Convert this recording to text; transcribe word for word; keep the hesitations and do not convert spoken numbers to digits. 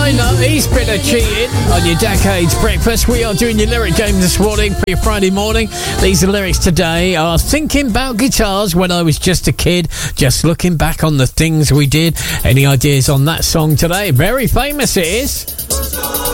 Taylor, he's been a cheating on your Decades Breakfast. We are doing your lyric game this morning for your Friday morning. These are lyrics today are thinking about guitars when I was just a kid, just looking back on the things we did. Any ideas on that song today? Very famous it is.